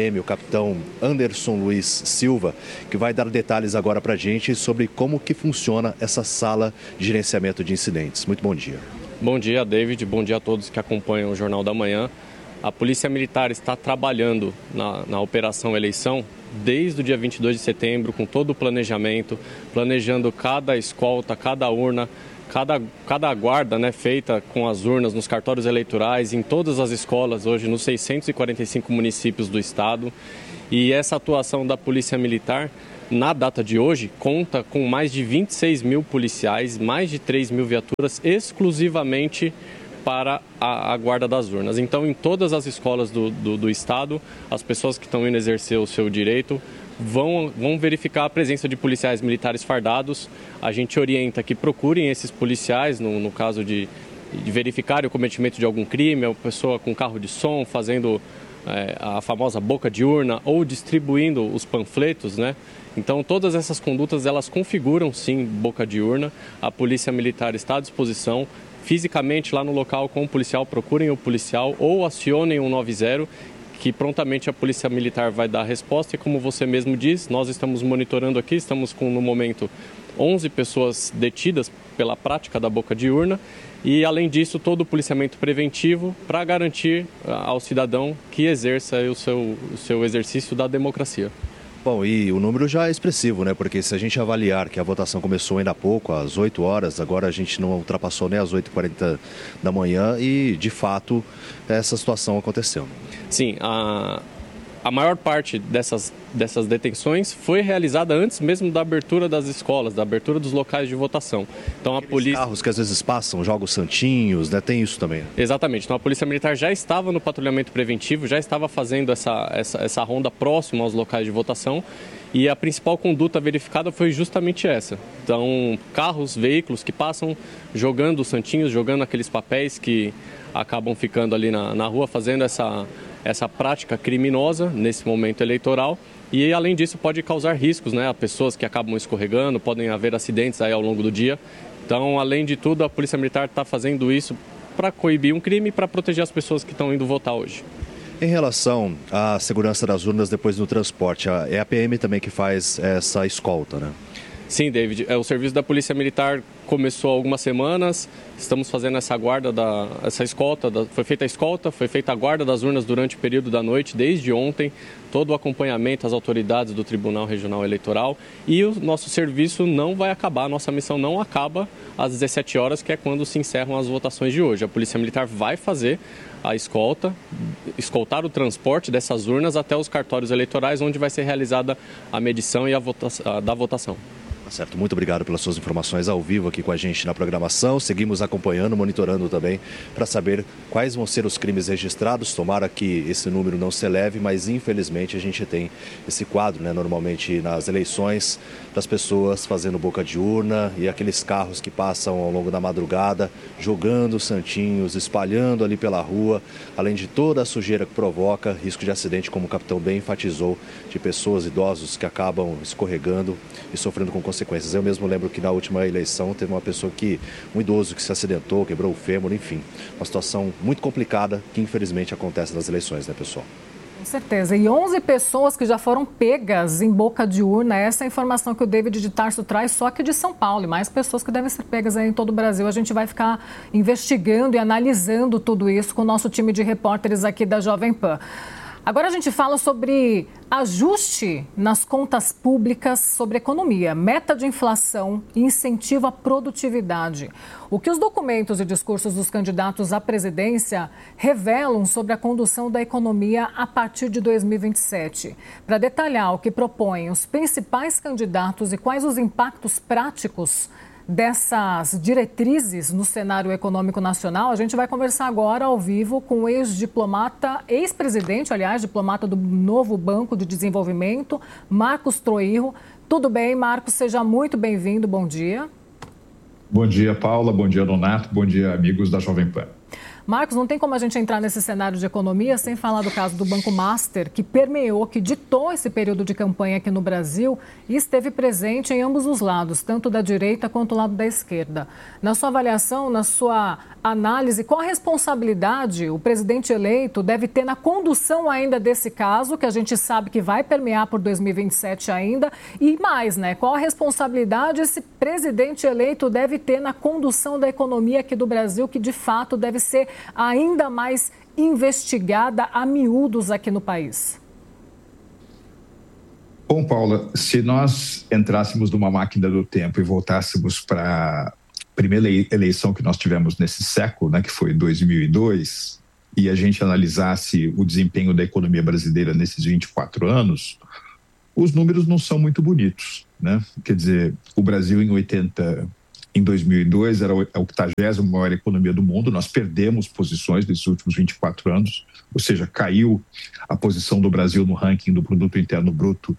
Então, Anderson Luiz Silva, que vai dar detalhes agora para a gente sobre como que funciona essa sala de gerenciamento de incidentes. Muito bom dia. Bom dia, David. Bom dia a todos que acompanham o Jornal da Manhã. A Polícia Militar está trabalhando na, na Operação Eleição desde o dia vinte e dois de setembro, com todo o planejamento, planejando cada escolta, cada urna, cada, cada guarda, né, feita com as urnas nos cartórios eleitorais, em todas as escolas, hoje nos seiscentos e quarenta e cinco municípios do estado. E essa atuação da Polícia Militar, na data de hoje, conta com mais de vinte e seis mil policiais, mais de três mil viaturas exclusivamente para a, a guarda das urnas. Então, em todas as escolas do, do, do estado, as pessoas que estão indo exercer o seu direito vão, vão verificar a presença de policiais militares fardados. A gente orienta que procurem esses policiais, no, no caso de, de verificar o cometimento de algum crime, a pessoa com carro de som fazendo é, a famosa boca de urna ou distribuindo os panfletos, né? Então, todas essas condutas, elas configuram, sim, boca de urna. A Polícia Militar está à disposição. Fisicamente lá no local com o policial, procurem o policial ou acionem o um nove zero, que prontamente a Polícia Militar vai dar a resposta. E como você mesmo diz, nós estamos monitorando aqui, estamos com no momento onze pessoas detidas pela prática da boca de urna e além disso todo o policiamento preventivo para garantir ao cidadão que exerça o seu, o seu exercício da democracia. Bom, e o número já é expressivo, né? Porque se a gente avaliar que a votação começou ainda há pouco, às oito horas, agora a gente não ultrapassou nem às oito e quarenta da manhã e, de fato, essa situação aconteceu. Sim, a, a maior parte dessas, dessas detenções foi realizada antes mesmo da abertura das escolas, da abertura dos locais de votação. Então, a polícia... carros que às vezes passam, jogos santinhos, né? Tem isso também. Exatamente. Então, a Polícia Militar já estava no patrulhamento preventivo, já estava fazendo essa, essa, essa ronda próxima aos locais de votação e a principal conduta verificada foi justamente essa. Então, carros, veículos que passam jogando os santinhos, jogando aqueles papéis que acabam ficando ali na, na rua, fazendo essa... essa prática criminosa nesse momento eleitoral e, além disso, pode causar riscos, né, a pessoas que acabam escorregando, podem haver acidentes aí ao longo do dia. Então, além de tudo, a Polícia Militar está fazendo isso para coibir um crime e para proteger as pessoas que estão indo votar hoje. Em relação à segurança das urnas depois do transporte, é a P M também que faz essa escolta, né? Sim, David. O serviço da Polícia Militar começou há algumas semanas. Estamos fazendo essa guarda, da, essa escolta. Da, foi feita a escolta, foi feita a guarda das urnas durante o período da noite, desde ontem. Todo o acompanhamento às autoridades do Tribunal Regional Eleitoral. E o nosso serviço não vai acabar, a nossa missão não acaba às dezessete horas, que é quando se encerram as votações de hoje. A Polícia Militar vai fazer a escolta, escoltar o transporte dessas urnas até os cartórios eleitorais, onde vai ser realizada a medição e a vota, a, da votação. Tá certo, muito obrigado pelas suas informações ao vivo aqui com a gente na programação. Seguimos acompanhando, monitorando também para saber quais vão ser os crimes registrados. Tomara que esse número não se eleve, mas infelizmente a gente tem esse quadro, né, normalmente nas eleições, das pessoas fazendo boca de urna e aqueles carros que passam ao longo da madrugada, jogando santinhos, espalhando ali pela rua, além de toda a sujeira que provoca, risco de acidente, como o capitão bem enfatizou, de pessoas, idosos que acabam escorregando e sofrendo com consequências. Eu mesmo lembro que na última eleição teve uma pessoa que, um idoso que se acidentou, quebrou o fêmur, enfim. Uma situação muito complicada que infelizmente acontece nas eleições, né, pessoal? Com certeza. E onze pessoas que já foram pegas em boca de urna. Essa é a informação que o David de Tarso traz só aqui de São Paulo. E mais pessoas que devem ser pegas aí em todo o Brasil. A gente vai ficar investigando e analisando tudo isso com o nosso time de repórteres aqui da Jovem Pan. Agora a gente fala sobre ajuste nas contas públicas, sobre economia, meta de inflação e incentivo à produtividade. O que os documentos e discursos dos candidatos à presidência revelam sobre a condução da economia a partir de dois mil e vinte e sete. Para detalhar o que propõem os principais candidatos e quais os impactos práticos dessas diretrizes no cenário econômico nacional, a gente vai conversar agora ao vivo com o ex-diplomata, ex-presidente, aliás, diplomata do Novo Banco de Desenvolvimento, Marcos Troirro. Tudo bem, Marcos? Seja muito bem-vindo. Bom dia. Bom dia, Paula. Bom dia, Nonato. Bom dia, amigos da Jovem Pan. Marcos, não tem como a gente entrar nesse cenário de economia sem falar do caso do Banco Master, que permeou, que ditou esse período de campanha aqui no Brasil e esteve presente em ambos os lados, tanto da direita quanto do lado da esquerda. Na sua avaliação, na sua análise, qual a responsabilidade o presidente eleito deve ter na condução ainda desse caso, que a gente sabe que vai permear por dois mil e vinte e sete ainda, e mais, né? Qual a responsabilidade esse presidente eleito deve ter na condução da economia aqui do Brasil, que de fato deve ser ainda mais investigada a miúdos aqui no país? Bom, Paula, se nós entrássemos numa máquina do tempo e voltássemos para a primeira eleição que nós tivemos nesse século, né, que foi dois mil e dois, e a gente analisasse o desempenho da economia brasileira nesses vinte e quatro anos, os números não são muito bonitos, né? Quer dizer, o Brasil em oitenta, em dois mil e dois era a octagésima maior economia do mundo, nós perdemos posições nesses últimos vinte e quatro anos, ou seja, caiu a posição do Brasil no ranking do Produto Interno Bruto,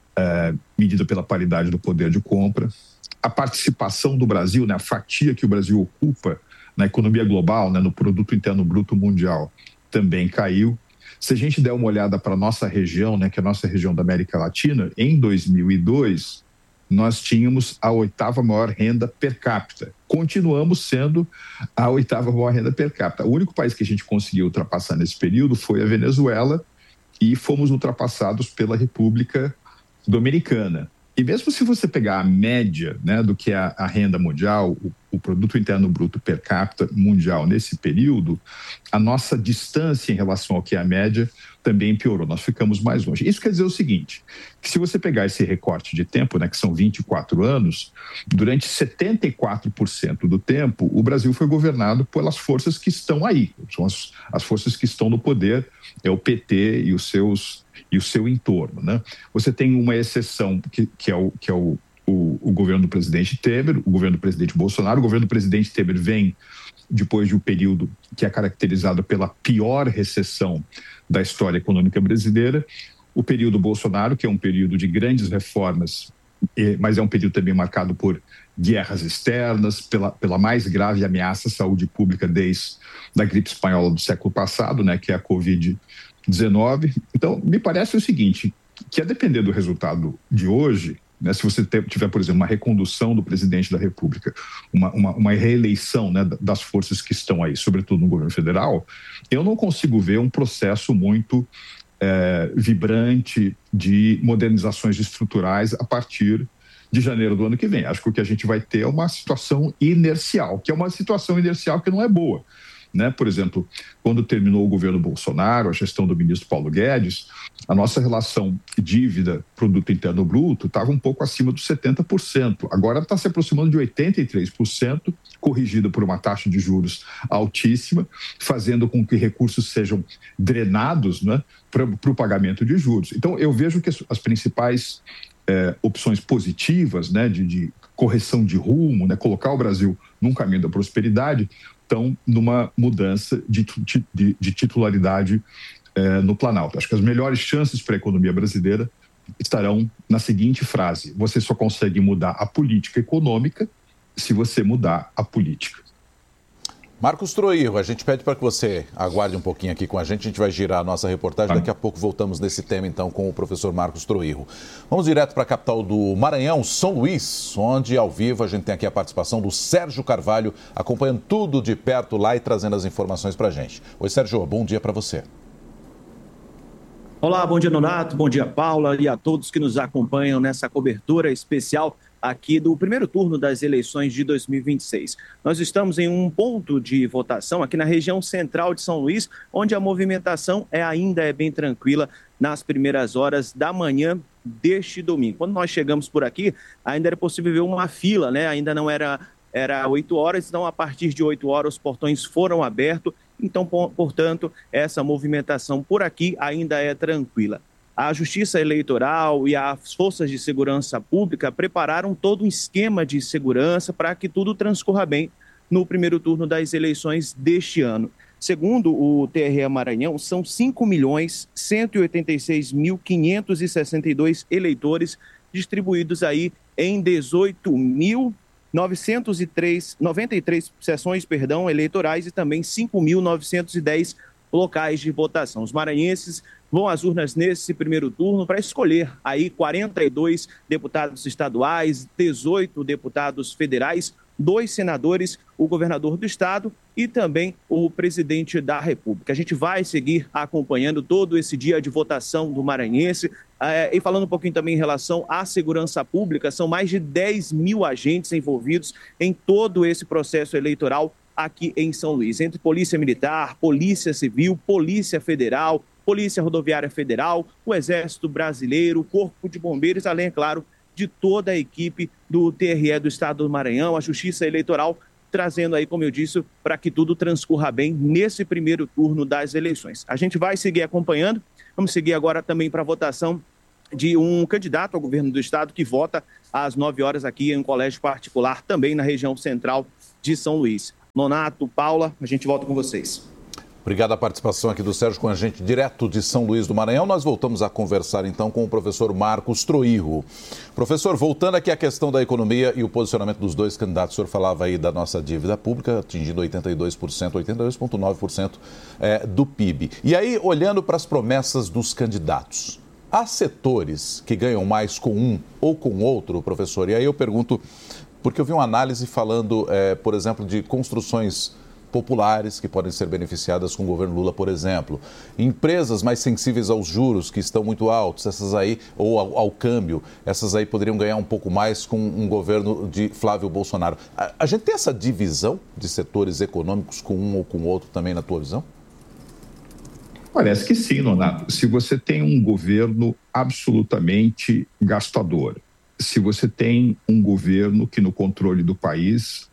é, medida pela paridade do poder de compra. A participação do Brasil, né, a fatia que o Brasil ocupa na economia global, né, no Produto Interno Bruto Mundial, também caiu. Se a gente der uma olhada para a nossa região, né, que é a nossa região da América Latina, em dois mil e dois, nós tínhamos a oitava maior renda per capita. Continuamos sendo a oitava maior renda per capita. O único país que a gente conseguiu ultrapassar nesse período foi a Venezuela e fomos ultrapassados pela República Dominicana. E mesmo se você pegar a média, né, do que é a, a renda mundial, o, o produto interno bruto per capita mundial nesse período, a nossa distância em relação ao que é a média também piorou, nós ficamos mais longe. Isso quer dizer o seguinte, que se você pegar esse recorte de tempo, né, que são vinte e quatro anos, durante setenta e quatro por cento do tempo, o Brasil foi governado pelas forças que estão aí, são as, as forças que estão no poder, é o P T e os seus e o seu entorno, né? Você tem uma exceção que, que é, o, que é o, o, o governo do presidente Temer, o governo do presidente Bolsonaro. O governo do presidente Temer vem depois de um período que é caracterizado pela pior recessão da história econômica brasileira. O período Bolsonaro, que é um período de grandes reformas, mas é um período também marcado por guerras externas, pela, pela mais grave ameaça à saúde pública desde a gripe espanhola do século passado, né, que é a covid dezenove. Então, me parece o seguinte, que a depender do resultado de hoje, né, se você tiver, por exemplo, uma recondução do presidente da República, uma, uma, uma reeleição, né, das forças que estão aí, sobretudo no governo federal, eu não consigo ver um processo muito é, vibrante de modernizações estruturais a partir de janeiro do ano que vem. Acho que o que a gente vai ter é uma situação inercial, que é uma situação inercial que não é boa. Né? Por exemplo, quando terminou o governo Bolsonaro, a gestão do ministro Paulo Guedes, a nossa relação dívida-produto interno bruto estava um pouco acima dos setenta por cento. Agora está se aproximando de oitenta e três por cento, corrigida por uma taxa de juros altíssima, fazendo com que recursos sejam drenados, né, para o pagamento de juros. Então, eu vejo que as, as principais é, opções positivas, né, de, de correção de rumo, né, colocar o Brasil num caminho da prosperidade, estão numa mudança de, de, de titularidade eh, no Planalto. Acho que as melhores chances para a economia brasileira estarão na seguinte frase: você só consegue mudar a política econômica se você mudar a política. Marcos Troirro, a gente pede para que você aguarde um pouquinho aqui com a gente, a gente vai girar a nossa reportagem, daqui a pouco voltamos nesse tema então com o professor Marcos Troirro. Vamos direto para a capital do Maranhão, São Luís, onde ao vivo a gente tem aqui a participação do Sérgio Carvalho, acompanhando tudo de perto lá e trazendo as informações para a gente. Oi Sérgio, bom dia para você. Olá, bom dia Nonato, bom dia Paula e a todos que nos acompanham nessa cobertura especial aqui do primeiro turno das eleições de dois mil e vinte e seis. Nós estamos em um ponto de votação aqui na região central de São Luís, onde a movimentação é, ainda é bem tranquila nas primeiras horas da manhã deste domingo. Quando nós chegamos por aqui, ainda era possível ver uma fila, né? Ainda não era, era oito horas, então a partir de oito horas os portões foram abertos, então, portanto, essa movimentação por aqui ainda é tranquila. A Justiça Eleitoral e as Forças de Segurança Pública prepararam todo um esquema de segurança para que tudo transcorra bem no primeiro turno das eleições deste ano. Segundo o T R E Maranhão, são cinco milhões cento e oitenta e seis mil quinhentos e sessenta e dois eleitores distribuídos aí em dezoito mil novecentos e três, noventa e três sessões perdão, eleitorais e também cinco mil novecentos e dez locais de votação. Os maranhenses vão às urnas nesse primeiro turno para escolher aí quarenta e dois deputados estaduais, dezoito deputados federais, dois senadores, o governador do estado e também o presidente da República. A gente vai seguir acompanhando todo esse dia de votação do maranhense. É, e falando um pouquinho também em relação à segurança pública, são mais de dez mil agentes envolvidos em todo esse processo eleitoral aqui em São Luís, entre Polícia Militar, Polícia Civil, Polícia Federal, Polícia Rodoviária Federal, o Exército Brasileiro, o Corpo de Bombeiros, além, é claro, de toda a equipe do T R E do Estado do Maranhão, a Justiça Eleitoral, trazendo aí, como eu disse, para que tudo transcorra bem nesse primeiro turno das eleições. A gente vai seguir acompanhando, vamos seguir agora também para a votação de um candidato ao governo do estado que vota às nove horas aqui em um colégio particular, também na região central de São Luís. Nonato, Paula, a gente volta com vocês. Obrigado a participação aqui do Sérgio com a gente direto de São Luís do Maranhão. Nós voltamos a conversar então com o professor Marcos Troirro. Professor, voltando aqui à questão da economia e o posicionamento dos dois candidatos, o senhor falava aí da nossa dívida pública atingindo oitenta e dois por cento, oitenta e dois vírgula nove por cento é, do P I B. E aí, olhando para as promessas dos candidatos, há setores que ganham mais com um ou com outro, professor? E aí eu pergunto, porque eu vi uma análise falando, é, por exemplo, de construções populares que podem ser beneficiadas com o governo Lula, por exemplo. Empresas mais sensíveis aos juros, que estão muito altos, essas aí, ou ao, ao câmbio, essas aí poderiam ganhar um pouco mais com um governo de Flávio Bolsonaro. A, a gente tem essa divisão de setores econômicos com um ou com o outro também, na tua visão? Parece que sim, Nonato. Se você tem um governo absolutamente gastador, se você tem um governo que no controle do país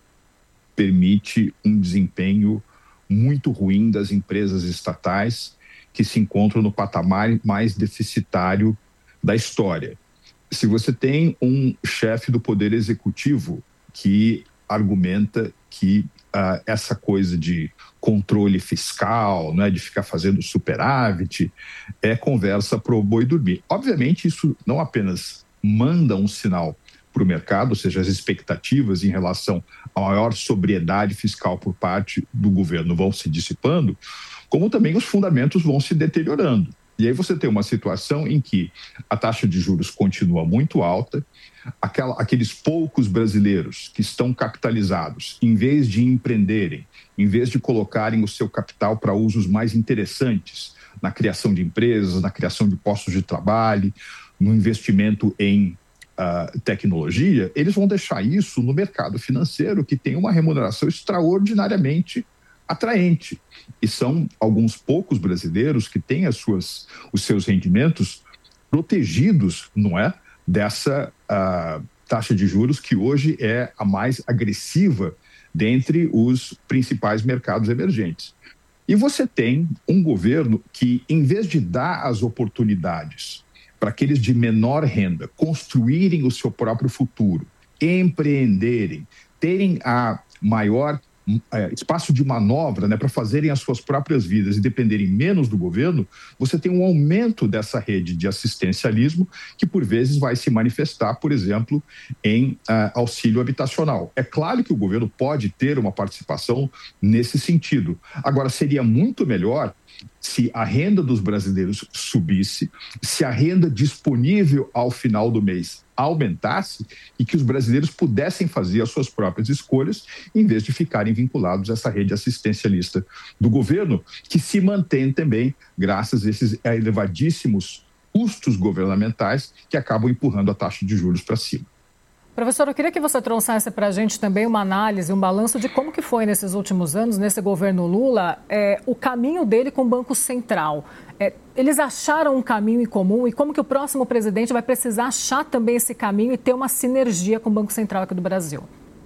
permite um desempenho muito ruim das empresas estatais que se encontram no patamar mais deficitário da história. Se você tem um chefe do Poder Executivo que argumenta que uh, essa coisa de controle fiscal, né, de ficar fazendo superávit, é conversa pro boi dormir. Obviamente, isso não apenas manda um sinal para o mercado, ou seja, as expectativas em relação à maior sobriedade fiscal por parte do governo vão se dissipando, como também os fundamentos vão se deteriorando. E aí você tem uma situação em que a taxa de juros continua muito alta, aquela, aqueles poucos brasileiros que estão capitalizados, em vez de empreenderem, em vez de colocarem o seu capital para usos mais interessantes, na criação de empresas, na criação de postos de trabalho, no investimento em uh, tecnologia, eles vão deixar isso no mercado financeiro, que tem uma remuneração extraordinariamente atraente. E são alguns poucos brasileiros que têm as suas, os seus rendimentos protegidos, não é, dessa uh, taxa de juros que hoje é a mais agressiva dentre os principais mercados emergentes. E você tem um governo que, em vez de dar as oportunidades para aqueles de menor renda construírem o seu próprio futuro, empreenderem, terem a maior é, espaço de manobra, né, para fazerem as suas próprias vidas e dependerem menos do governo, você tem um aumento dessa rede de assistencialismo que, por vezes, vai se manifestar, por exemplo, em uh, auxílio habitacional. É claro que o governo pode ter uma participação nesse sentido. Agora, seria muito melhor se a renda dos brasileiros subisse, se a renda disponível ao final do mês aumentasse e que os brasileiros pudessem fazer as suas próprias escolhas, em vez de ficarem vinculados a essa rede assistencialista do governo, que se mantém também graças a esses elevadíssimos custos governamentais que acabam empurrando a taxa de juros para cima. Professor, eu queria que você trouxesse para a gente também uma análise, um balanço de como que foi nesses últimos anos, nesse governo Lula, é, o caminho dele com o Banco Central. É, eles acharam um caminho em comum e como que o próximo presidente vai precisar achar também esse caminho e ter uma sinergia com o Banco Central aqui do Brasil?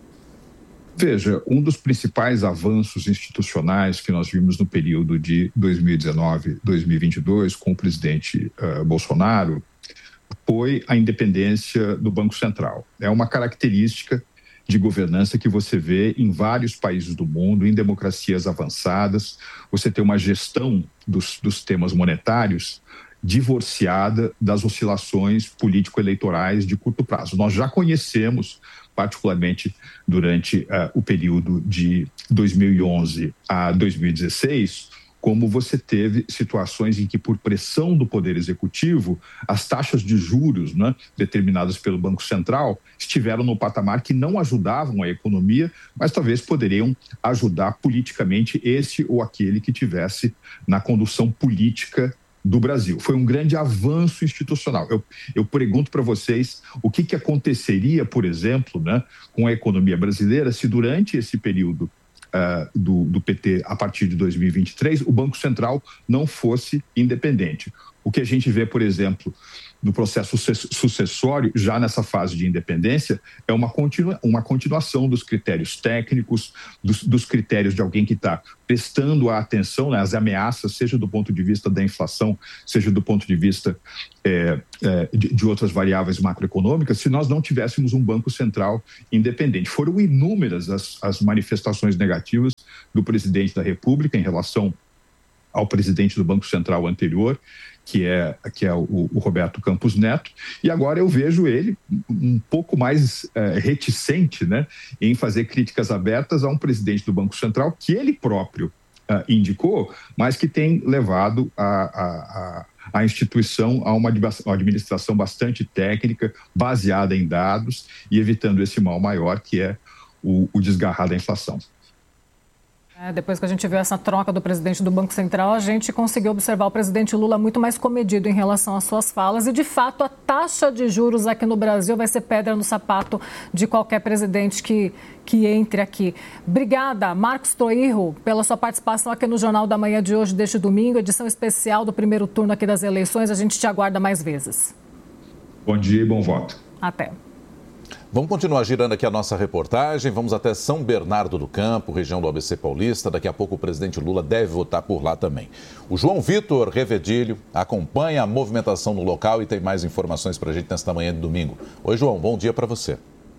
Veja, um dos principais avanços institucionais que nós vimos no período de dois mil e dezenove, dois mil e vinte e dois, com o presidente uh, Bolsonaro, foi a independência do Banco Central. É uma característica de governança que você vê em vários países do mundo, em democracias avançadas. Você tem uma gestão dos, dos temas monetários divorciada das oscilações político-eleitorais de curto prazo. Nós já conhecemos particularmente durante uh, o período de dois mil e onze a dois mil e dezesseis, como você teve situações em que, por pressão do Poder Executivo, as taxas de juros, né, determinadas pelo Banco Central estiveram no patamar que não ajudavam a economia, mas talvez poderiam ajudar politicamente esse ou aquele que tivesse na condução política do Brasil. Foi um grande avanço institucional. Eu, eu pergunto para vocês o que, que aconteceria, por exemplo, né, com a economia brasileira se durante esse período Uh, do, do P T a partir de dois mil e vinte e três, o Banco Central não fosse independente. O que a gente vê, por exemplo, no processo sucessório, já nessa fase de independência, é uma, continua, uma continuação dos critérios técnicos, dos, dos critérios de alguém que está prestando a atenção, né, às ameaças, seja do ponto de vista da inflação, seja do ponto de vista é, é, de, de outras variáveis macroeconômicas, se nós não tivéssemos um Banco Central independente. Foram inúmeras as, as manifestações negativas do presidente da República em relação ao presidente do Banco Central anterior, que é, que é o, o Roberto Campos Neto, e agora eu vejo ele um pouco mais é, reticente, né, em fazer críticas abertas a um presidente do Banco Central que ele próprio uh, indicou, mas que tem levado a, a, a, a instituição a uma administração bastante técnica, baseada em dados e evitando esse mal maior que é o, o desgarrar da inflação. É, depois que a gente viu essa troca do presidente do Banco Central, a gente conseguiu observar o presidente Lula muito mais comedido em relação às suas falas e, de fato, a taxa de juros aqui no Brasil vai ser pedra no sapato de qualquer presidente que, que entre aqui. Obrigada, Marcos Troirro, pela sua participação aqui no Jornal da Manhã de hoje, deste domingo, edição especial do primeiro turno aqui das eleições. A gente te aguarda mais vezes. Bom dia e bom voto. Até. Vamos continuar girando aqui a nossa reportagem. Vamos até São Bernardo do Campo, região do A B C Paulista. Daqui a pouco o presidente Lula deve votar por lá também. O João Vitor Revedilho acompanha a movimentação no local e tem mais informações para a gente nesta manhã de domingo. Oi, João, bom dia para você.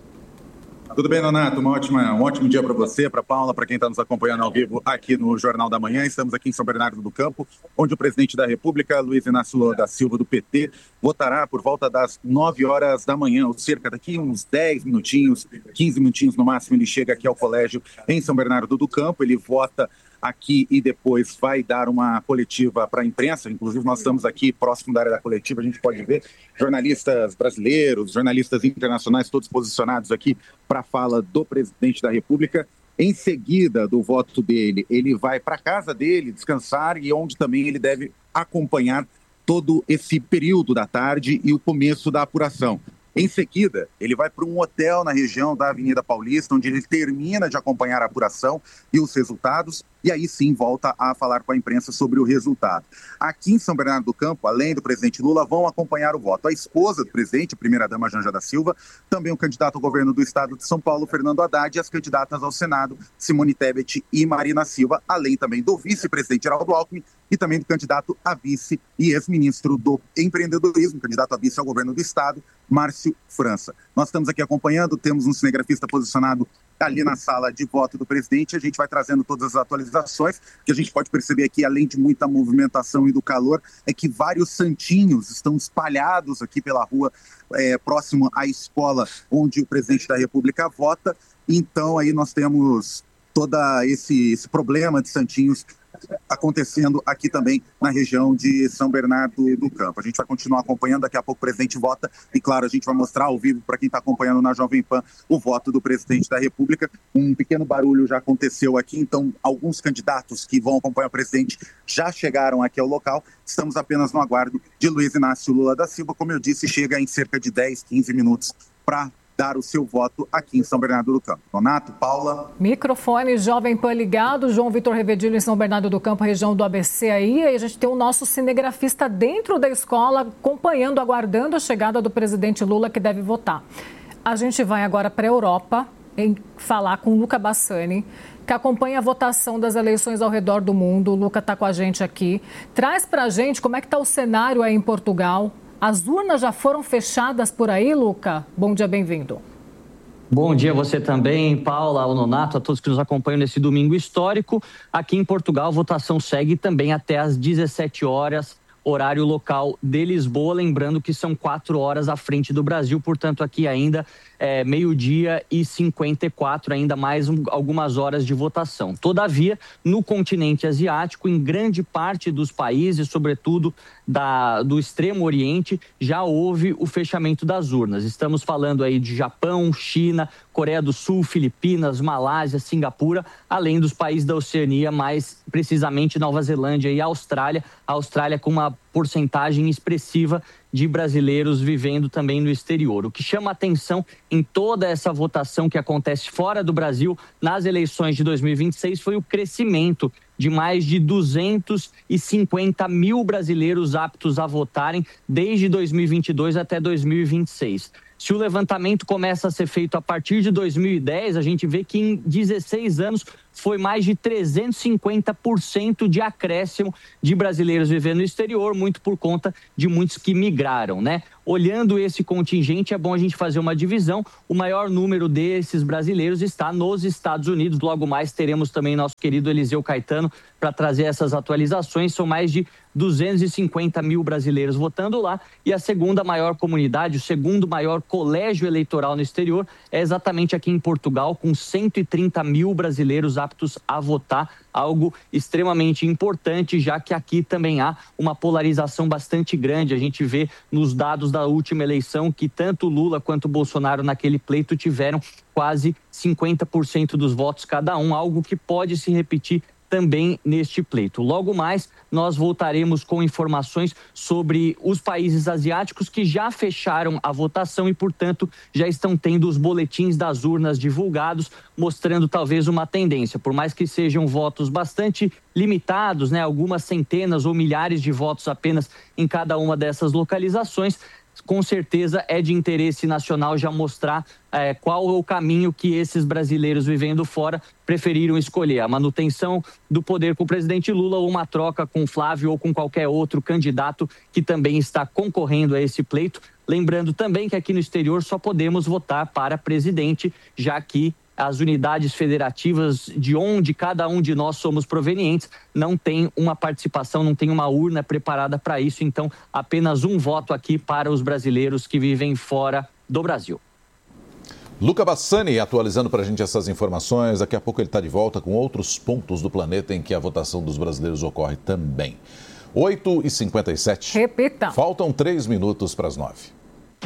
Tudo bem, Nonato? Uma ótima, um ótimo dia para você, para a Paula, para quem está nos acompanhando ao vivo aqui no Jornal da Manhã. Estamos aqui em São Bernardo do Campo, onde o presidente da República, Luiz Inácio Lula da Silva, do P T, votará por volta das nove horas da manhã, ou cerca daqui uns dez minutinhos, quinze minutinhos no máximo, ele chega aqui ao colégio em São Bernardo do Campo, ele vota aqui e depois vai dar uma coletiva para a imprensa. Inclusive, nós estamos aqui próximo da área da coletiva, a gente pode ver jornalistas brasileiros, jornalistas internacionais, todos posicionados aqui para a fala do presidente da República. Em seguida do voto dele, ele vai para a casa dele descansar e onde também ele deve acompanhar todo esse período da tarde e o começo da apuração. Em seguida, ele vai para um hotel na região da Avenida Paulista, onde ele termina de acompanhar a apuração e os resultados, e aí sim volta a falar com a imprensa sobre o resultado. Aqui em São Bernardo do Campo, além do presidente Lula, vão acompanhar o voto a esposa do presidente, a primeira-dama Janja da Silva, também o candidato ao governo do estado de São Paulo, Fernando Haddad, e as candidatas ao Senado, Simone Tebet e Marina Silva, além também do vice-presidente Geraldo Alckmin e também do candidato a vice e ex-ministro do empreendedorismo, candidato a vice ao governo do estado, Márcio França. Nós estamos aqui acompanhando, temos um cinegrafista posicionado ali na sala de voto do presidente, a gente vai trazendo todas as atualizações, que a gente pode perceber aqui, além de muita movimentação e do calor, é que vários santinhos estão espalhados aqui pela rua, é, próximo à escola onde o presidente da República vota, então aí nós temos todo esse, esse problema de santinhos acontecendo aqui também na região de São Bernardo do Campo. A gente vai continuar acompanhando, daqui a pouco o presidente vota e, claro, a gente vai mostrar ao vivo para quem está acompanhando na Jovem Pan o voto do presidente da República. Um pequeno barulho já aconteceu aqui, então alguns candidatos que vão acompanhar o presidente já chegaram aqui ao local. Estamos apenas no aguardo de Luiz Inácio Lula da Silva, como eu disse, chega em cerca de dez, quinze minutos para dar o seu voto aqui em São Bernardo do Campo. Donato, Paula. Microfone Jovem Pan ligado, João Vitor Revedilho em São Bernardo do Campo, região do A B C aí. E a gente tem o nosso cinegrafista dentro da escola, acompanhando, aguardando a chegada do presidente Lula, que deve votar. A gente vai agora para a Europa, em falar com o Luca Bassani, que acompanha a votação das eleições ao redor do mundo. O Luca está com a gente aqui. Traz para a gente como é que está o cenário aí em Portugal. As urnas já foram fechadas por aí, Luca? Bom dia, bem-vindo. Bom dia a você também, Paula, ao Nonato, a todos que nos acompanham nesse domingo histórico. Aqui em Portugal, a votação segue também até às dezessete horas, horário local de Lisboa. Lembrando que são quatro horas à frente do Brasil, portanto, aqui ainda é, meio-dia e cinquenta e quatro, ainda mais um, algumas horas de votação. Todavia, no continente asiático, em grande parte dos países, sobretudo da, do Extremo Oriente, já houve o fechamento das urnas. Estamos falando aí de Japão, China, Coreia do Sul, Filipinas, Malásia, Singapura, além dos países da Oceania, mais precisamente Nova Zelândia e Austrália. A Austrália com uma porcentagem expressiva de brasileiros vivendo também no exterior. O que chama atenção em toda essa votação que acontece fora do Brasil nas eleições de dois mil e vinte e seis foi o crescimento de mais de duzentos e cinquenta mil brasileiros aptos a votarem desde dois mil e vinte e dois até dois mil e vinte e seis. Se o levantamento começa a ser feito a partir de dois mil e dez, a gente vê que em dezesseis anos foi mais de trezentos e cinquenta por cento de acréscimo de brasileiros vivendo no exterior, muito por conta de muitos que migraram, né? Olhando esse contingente, é bom a gente fazer uma divisão. O maior número desses brasileiros está nos Estados Unidos. Logo mais teremos também nosso querido Eliseu Caetano para trazer essas atualizações. São mais de duzentos e cinquenta mil brasileiros votando lá. E a segunda maior comunidade, o segundo maior colégio eleitoral no exterior é exatamente aqui em Portugal, com cento e trinta mil brasileiros aptos a votar, algo extremamente importante, já que aqui também há uma polarização bastante grande. A gente vê nos dados da última eleição que tanto Lula quanto Bolsonaro naquele pleito tiveram quase cinquenta por cento dos votos cada um, algo que pode se repetir também neste pleito. Logo mais, nós voltaremos com informações sobre os países asiáticos que já fecharam a votação e, portanto, já estão tendo os boletins das urnas divulgados, mostrando talvez uma tendência. Por mais que sejam votos bastante limitados, né, algumas centenas ou milhares de votos apenas em cada uma dessas localizações, com certeza é de interesse nacional já mostrar é, qual é o caminho que esses brasileiros vivendo fora preferiram escolher. A manutenção do poder com o presidente Lula ou uma troca com Flávio ou com qualquer outro candidato que também está concorrendo a esse pleito. Lembrando também que aqui no exterior só podemos votar para presidente, já que as unidades federativas de onde cada um de nós somos provenientes não tem uma participação, não tem uma urna preparada para isso. Então, apenas um voto aqui para os brasileiros que vivem fora do Brasil. Luca Bassani atualizando para a gente essas informações. Daqui a pouco ele está de volta com outros pontos do planeta em que a votação dos brasileiros ocorre também. oito e cinquenta e sete. Repita. Faltam três minutos para as nove.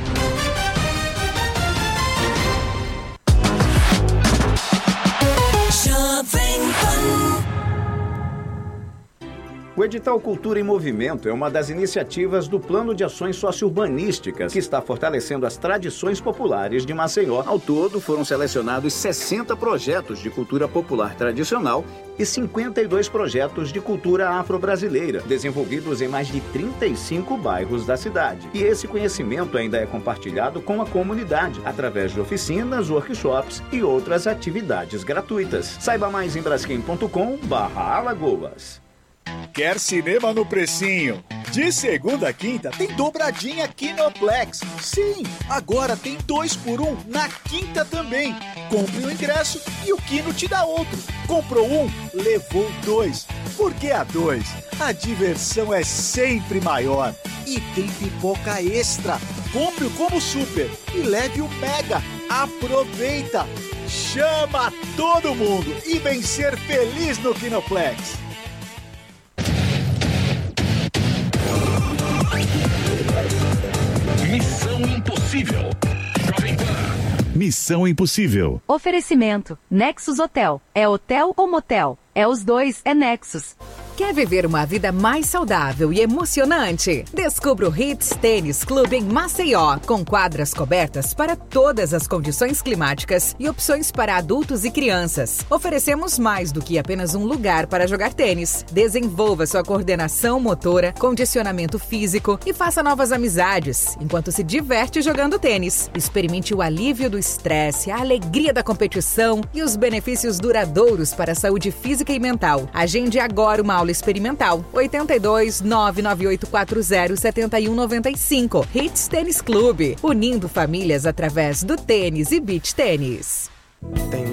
O edital Cultura em Movimento é uma das iniciativas do Plano de Ações Sociourbanísticas, que está fortalecendo as tradições populares de Maceió. Ao todo, foram selecionados sessenta projetos de cultura popular tradicional e cinquenta e dois projetos de cultura afro-brasileira, desenvolvidos em mais de trinta e cinco bairros da cidade. E esse conhecimento ainda é compartilhado com a comunidade, através de oficinas, workshops e outras atividades gratuitas. Saiba mais em braskem ponto com barra Alagoas. Quer cinema no precinho? De segunda a quinta tem dobradinha Kinoplex. Sim, agora tem dois por um na quinta também. Compre um ingresso e o Kino te dá outro. Comprou um, levou dois. Por que a dois? A diversão é sempre maior. E tem pipoca extra. Compre o Combo Super e leve o Mega. Aproveita! Chama todo mundo e vem ser feliz no Kinoplex. Missão Impossível. Jovem Pan. Missão Impossível. Oferecimento. Nexus Hotel. É hotel ou motel? É os dois, é Nexus. Quer viver uma vida mais saudável e emocionante? Descubra o Hits Tênis Clube em Maceió, com quadras cobertas para todas as condições climáticas e opções para adultos e crianças. Oferecemos mais do que apenas um lugar para jogar tênis. Desenvolva sua coordenação motora, condicionamento físico e faça novas amizades, enquanto se diverte jogando tênis. Experimente o alívio do estresse, a alegria da competição e os benefícios duradouros para a saúde física e mental. Agende agora uma aula experimental. oito dois, nove nove oito quatro zero, sete um nove cinco. Hits Tênis Clube, unindo famílias através do tênis e beach tênis.